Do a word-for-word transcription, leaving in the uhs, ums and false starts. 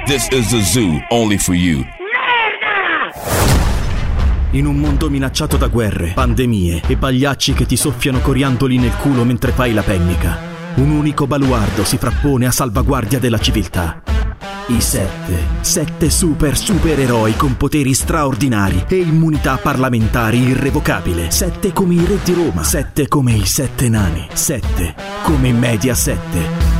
This is the zoo, only for you. In un mondo minacciato da guerre, pandemie e pagliacci che ti soffiano coriandoli nel culo mentre fai la pennica, un unico baluardo si frappone a salvaguardia della civiltà. I sette. Sette super supereroi con poteri straordinari e immunità parlamentari irrevocabile. Sette come i re di Roma. Sette come i sette nani. Sette come Mediaset.